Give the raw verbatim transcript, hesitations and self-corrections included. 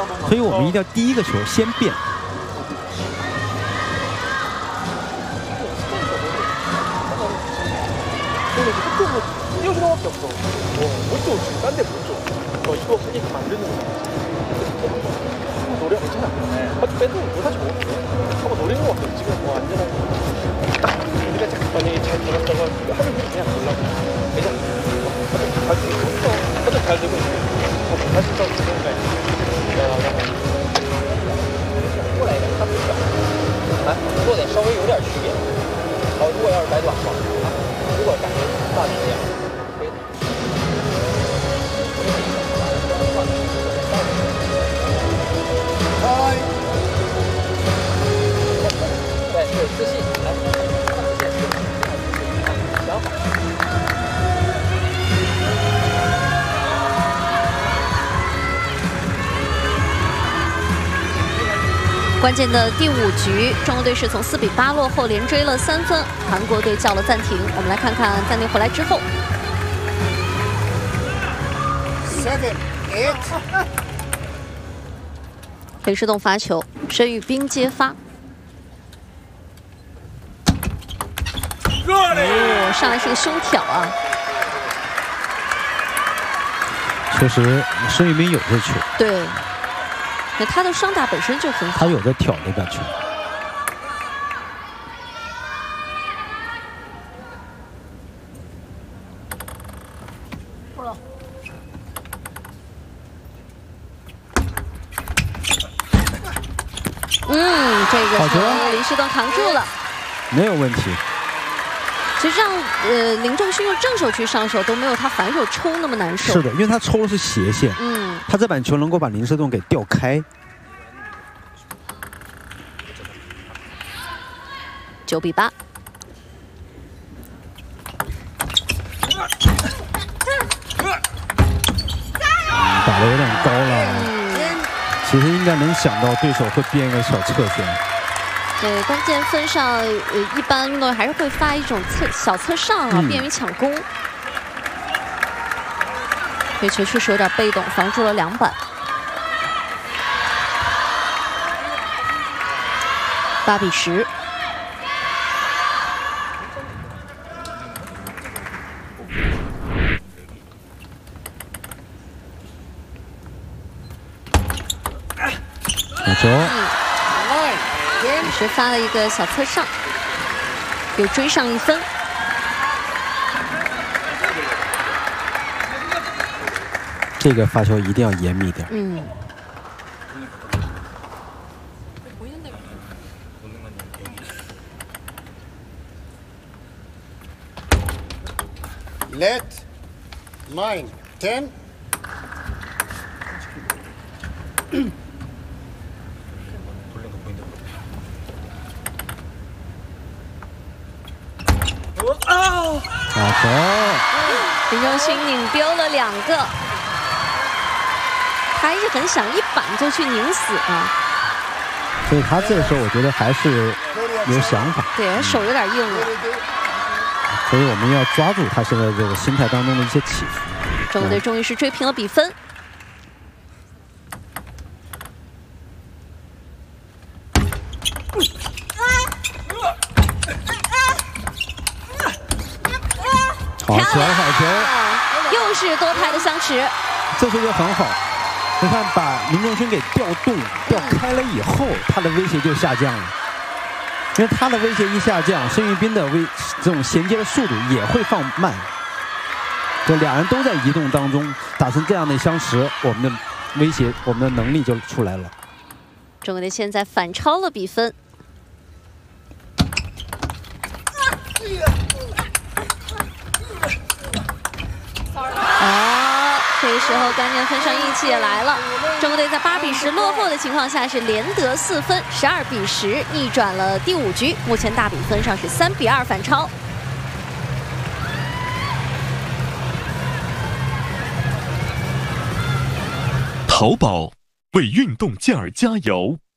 所以我们一定要第一个球先变。 뛰어들어밖에 없어. 어, 못 줘. 지금 딴 데 못 줘. 어, 이거 하니까 만드는 거야. 노래 괜찮아. 네. 밴드 뭐 사실 못 해. 한번 노리는 거 같아. 지금 뭐 안전하게. 딱 우리가 딱 만약에 잘 들었다고 하면 그냥 놀라고. 그냥 잘 되고 있어. 다들 잘 되고 있어. 어, 다시 더 되는 거 아니야?过来一点，看不着。啊，做点稍微有点区别。好，如果要是白短发。 如果感觉大力一样，可以。嗨。对，对，自信，来，自信，想好。 关键的第五局，中国队是从四比八落后，连追了三分。韩国队叫了暂停，我们来看看暂停回来之后。 Seven, eight。 裴世栋发球，申玉彬接发。哦，上来是个胸挑啊！ 确实，申玉彬有这球。 对。 他的双打本身就很好， 他有在挑这个球。 嗯，这个球林世栋扛住了， 没有问题。 其实让呃林仲勋用正手去上手都没有他反手抽那么难受。 是的，因为他抽的是斜线。嗯，他这板球能够把林世栋给吊开。 九比八， 打得有点高了。嗯、其实应该能想到对手会变一个小侧旋。 对，关键分上，呃，一般运动员还是会发一种侧小侧上啊，嗯、便于抢攻。这球确实有点被动，防住了两板。八比十。 打球， 也是发了一个小侧上，又追上一分。 这个发球一定要严密点。嗯。 Let nine ten. 打球， 林仲勋拧丢了两个，他还是很想一板就去拧死啊。 所以他这个时候我觉得还是有想法。 对，他手有点硬了。 所以我们要抓住他现在这个心态当中的一些起伏。 中国队终于是追平了比分。 好球，好球！ 又是多拍的相持， 这球就很好。你看，把林仲勋给调动、调开了以后，他的威胁就下降了。因为他的威胁一下降，申玉彬的威这种衔接的速度也会放慢。就两人都在移动当中，打成这样的相持，我们的威胁、我们的能力就出来了。 中国队现在反超了比分。 哦，这时候关键分上运气也来了。中国队在八比十落后的情况下是连得四分，十二比十逆转了第五局。目前大比分上是三比二反超。 淘宝为运动健儿加油。